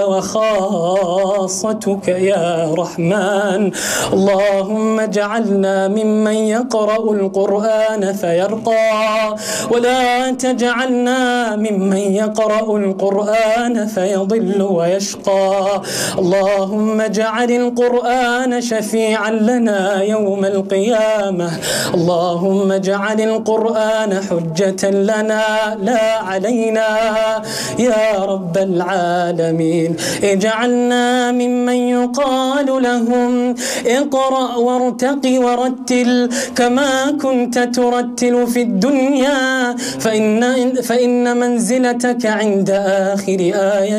وخاصتك يا رحمن. اللهم اجعلنا ممن يقرأ القرآن فيرقى، ولا تجعلنا ممن يقرأ القرآن فيضل ويشقى. اللهم اجعل القرآن شفيعا لنا يوم القيامة. اللهم اجعل القرآن حجة لنا لا علينا يا رب العالمين. اجعلنا ممن يقال لهم اقرأ وارتق ورتل كما كنت ترتل في الدنيا، فإن منزلتك عند آخر آية